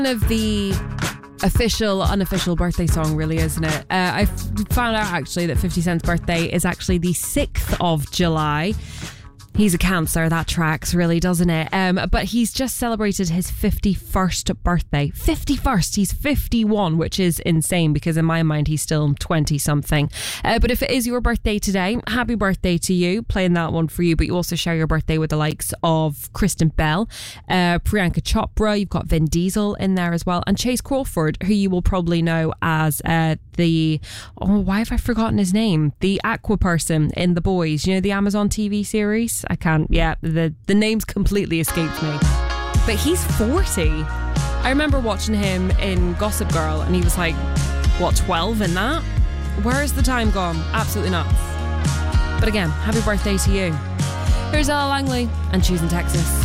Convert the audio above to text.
Of the official, unofficial birthday song, really, isn't it? I found out actually that 50 Cent's birthday is actually the 6th of July. He's a Cancer, that tracks really, doesn't it? But he's just celebrated his 51st birthday. 51st, he's 51, which is insane because in my mind he's still 20-something. But if it is your birthday today, happy birthday to you. Playing that one for you, but you also share your birthday with the likes of Kristen Bell, Priyanka Chopra, you've got Vin Diesel in there as well, and Chase Crawford, who you will probably know as why have I forgotten his name? The Aqua person in The Boys, you know, the Amazon TV series? The name's completely escaped me. But he's 40. I remember watching him in Gossip Girl and he was like, 12 in that? Where has the time gone? Absolutely nuts. But again, happy birthday to you. Here's Ella Langley and Choosing Texas.